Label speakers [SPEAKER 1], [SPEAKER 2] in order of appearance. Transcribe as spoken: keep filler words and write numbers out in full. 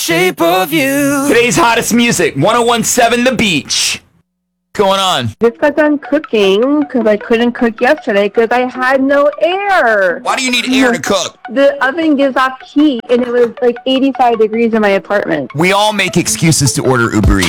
[SPEAKER 1] Shape of you.
[SPEAKER 2] Today's hottest music, one oh one point seven The Beach. What's going on?
[SPEAKER 3] Just got done cooking because I couldn't cook yesterday because I had no air.
[SPEAKER 1] Why do you need air to cook?
[SPEAKER 3] The oven gives off heat and it was like eighty-five degrees in my apartment.
[SPEAKER 2] We all make excuses to order Uber Eats.